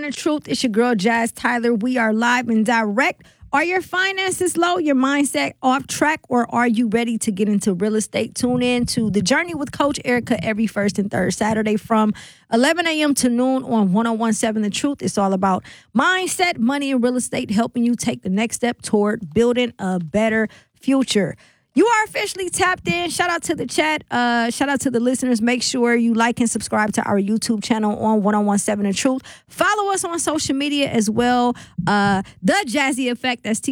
the Truth. It's your girl, Jazz Tyler. We are live and direct. Are your finances low, your mindset off track, or are you ready to get into real estate? Tune in to The Journey with Coach Erica every first and third Saturday from 11 a.m. to noon on 101.7 The Truth. It's all about mindset, money, and real estate, helping you take the next step toward building a better future. You are officially tapped in. Shout out to the chat. Shout out to the listeners. Make sure you like and subscribe to our YouTube channel on 101.7 The Truth. Follow us on social media as well. The Jazzy Effect. That's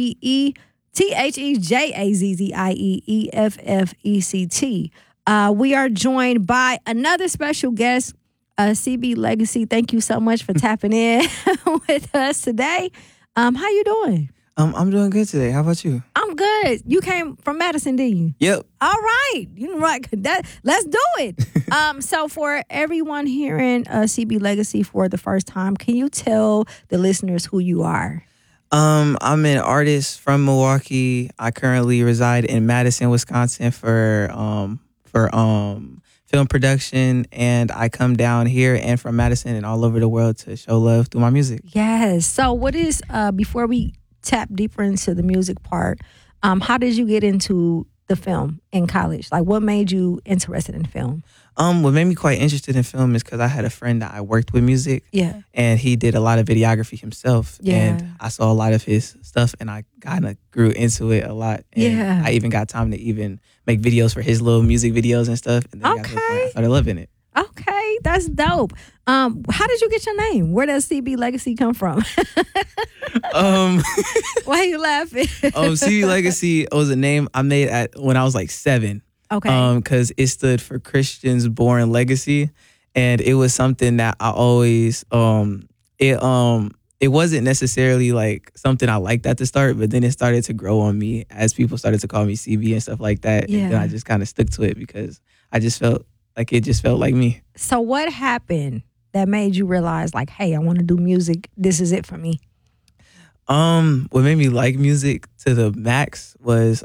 TheJazziEffect. We are joined by another special guest, CB Legacy. Thank you so much for tapping in with us today. How you doing? I'm doing good today. How about you? I'm good. You came from Madison, didn't you? Yep. All right. You right. Let's do it. So for everyone hearing CB Legacy for the first time, can you tell the listeners who you are? I'm an artist from Milwaukee. I currently reside in Madison, Wisconsin for film production, and I come down here and from Madison and all over the world to show love through my music. Yes. So what is before we tap deeper into the music part, how did you get into the film in college? Like, what made you interested in film? What made me quite interested in film is because I had a friend that I worked with music. Yeah. And he did a lot of videography himself. Yeah. And I saw a lot of his stuff and I kind of grew into it a lot. And Yeah. I even got time to even make videos for his little music videos and stuff. And then I got to the point I started loving it. Okay, that's dope. How did you get your name? Where does CB Legacy come from? Why are you laughing? CB Legacy was a name I made when I was like 7. Okay. Because it stood for Christians Born Legacy, and it was something that I always it wasn't necessarily like something I liked at the start, but then it started to grow on me as people started to call me CB and stuff like that. Yeah. And then I just kind of stuck to it because I just felt like it just felt like me. So what happened that made you realize, like, hey, I want to do music. This is it for me. What made me like music to the max was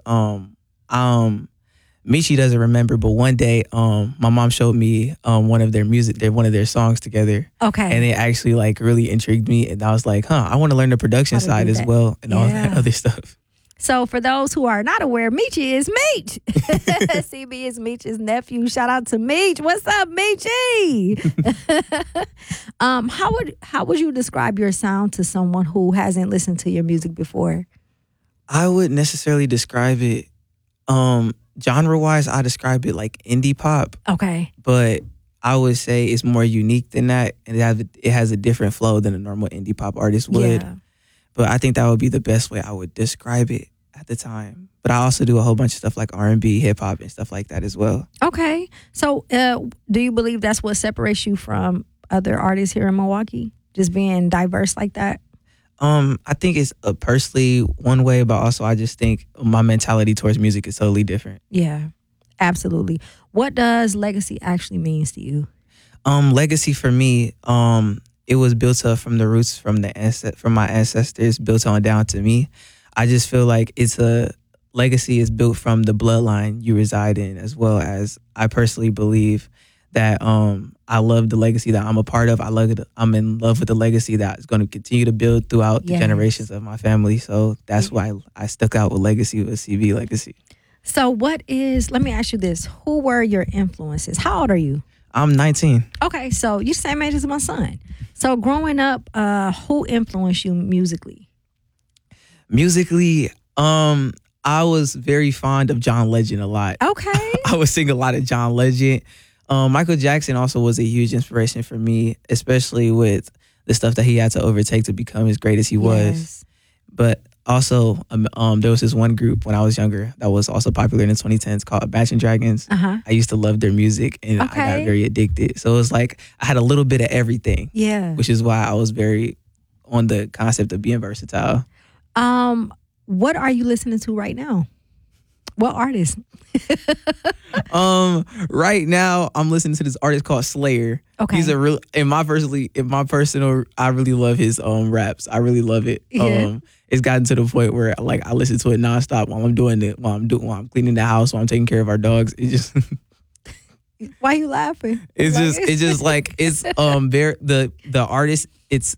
Michi doesn't remember, but one day my mom showed me one of their songs together. Okay. And it actually like really intrigued me, and I was like, I want to learn the production side as well and all that other stuff. So for those who are not aware, Michi is Meech. CB is Meech's nephew. Shout out to Meech. What's up, Michi? How would you describe your sound to someone who hasn't listened to your music before? I wouldn't necessarily describe it genre-wise. I describe it like indie pop. Okay. But I would say it's more unique than that, and it has a different flow than a normal indie pop artist would. Yeah. But I think that would be the best way I would describe it at the time. But I also do a whole bunch of stuff like R&B, hip-hop, and stuff like that as well. Okay. So do you believe that's what separates you from other artists here in Milwaukee? Just being diverse like that? I think it's personally one way, but also I just think my mentality towards music is totally different. Yeah, absolutely. What does legacy actually means to you? Legacy for me, it was built up from the roots from my ancestors, built on down to me. I just feel like legacy is built from the bloodline you reside in, as well as I personally believe that I love the legacy that I'm a part of. I'm in love with the legacy that is going to continue to build throughout the generations of my family. So that's why I stuck out with legacy, with CB Legacy. So let me ask you this. Who were your influences? How old are you? I'm 19. Okay, so you're the same age as my son. So growing up, who influenced you musically? Musically, I was very fond of John Legend a lot. Okay. I would sing a lot of John Legend. Michael Jackson also was a huge inspiration for me, especially with the stuff that he had to overtake to become as great as he was. But also, there was this one group when I was younger that was also popular in the 2010s called Imagine Dragons. Uh-huh. I used to love their music, and I got very addicted. So it was like I had a little bit of everything. Yeah. Which is why I was very on the concept of being versatile. What are you listening to right now? What artist? Right now I'm listening to this artist called Slayer. Okay. He's in my personal, I really love his raps. I really love it. Yeah. It's gotten to the point where like I listen to it nonstop while I'm doing it, while I'm cleaning the house, while I'm taking care of our dogs. It just Why are you laughing? it's just like it's very the artist, it's